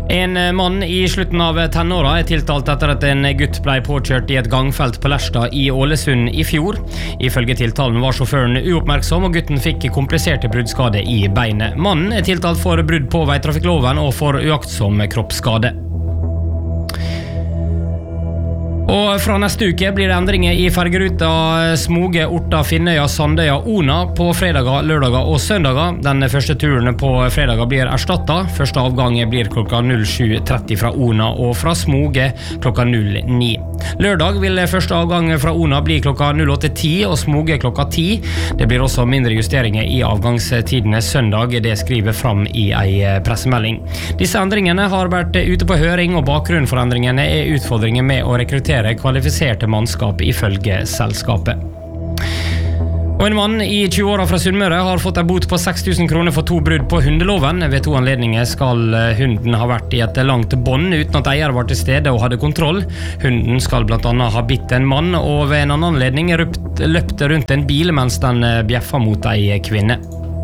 En mann i slutten av tenåra tiltalt etter at en gutt ble påkjørt i et gangfelt på Lerstad i Ålesund i fjor. Ifølge tiltalen var sjåføren uoppmerksom, og gutten fikk kompliserte bruddskade i beinet. Mannen tiltalt for brudd på veitrafikkloven og for uaktsom kroppsskade. Og fra neste uke blir det endringer i fergeruta Smoge, Orta, Finnøya, Sandøya, Ona på fredager, lørdager og søndager. Den første turen på fredager blir erstattet. Første avgang blir klokka 07.30 fra Ona og fra Smoge klokka 09. Lørdag vil første avgang fra Ona bli klokka 08.10 og Smoge klokka 10. Det blir også mindre justeringer i avgangstidene søndag, det skriver fram i en pressemelding. Disse endringene har vært ute på høring, og bakgrunnen for endringene er utfordringer med å rekruttere kvalifiserte mannskap ifølge selskapet. Og en mann i 20-åra fra Sunnmøre har fått en bot på 6 000 kroner for 2 brudd på hundeloven. Ved 2 anledninger skal hunden ha vært i et langt bånd uten at eier var til stede og hadde kontroll. Hunden skal blant annet ha bitt en mann, og ved en annen anledning løpte rundt en bil mens den bjeffa mot en kvinne.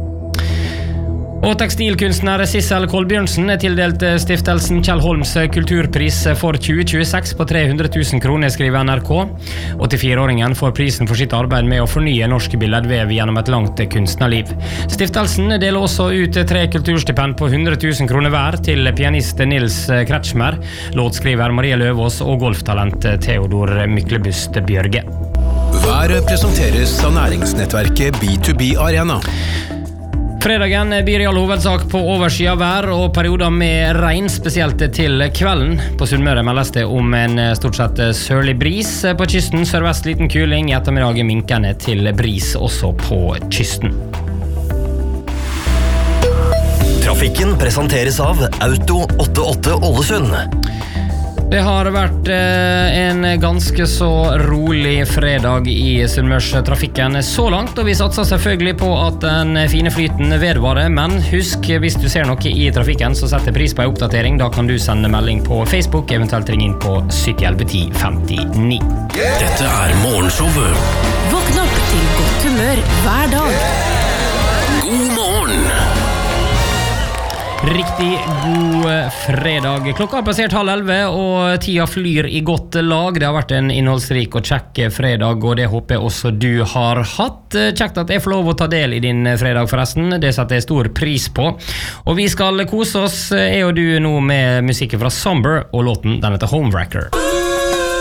Og tekstilkunstner Sissel Kolbjørnsen tildelt stiftelsen Kjell Holms kulturpris for 2026 på 300 000 kroner, skriver NRK. 84-åringen får prisen for sitt arbeid med å fornye norsk billedvev gjennom et langt kunstnerliv. Stiftelsen deler også ut 3 kulturstipend på 100 000 kroner hver til pianist Nils Kretschmer, låtskriver Marie Løvås og golftalent Theodor Myklebust Bjørge. Været presenteres av næringsnettverket B2B Arena. Fredagen byr i all hovedsak på oversida vær og perioder med regn, spesielt til kvelden. På Sunnmøre meldes det om en stort sett sørlig bris på kysten, sørvest liten kuling, i ettermiddag minkende til bris også på kysten. Trafikken presenteres av Auto 88 Ålesund. Det har vært en ganske så rolig fredag i Sunnmørstrafikken så langt, og vi satser selvfølgelig på at den fine flyten vedvarer, men husk, hvis du ser noe i trafikken, så setter pris på en oppdatering. Da kan du sende melding på Facebook, eventuelt ring inn på 7011 1059. Dette er Morgenshowet. Våkn opp til godt humør hver dag. God morgen. Riktig god fredag. Klokka har passert 10:30, og tida flyr i godt lag. Det har vært en innholdsrik og kjekk fredag, og det håper jeg også du har hatt. Kjekt at jeg får lov å ta del i din fredag forresten. Det setter jeg stor pris på. Og vi skal kose oss, jeg og du, nå med musikken fra Somber, og låten den heter Homewrecker.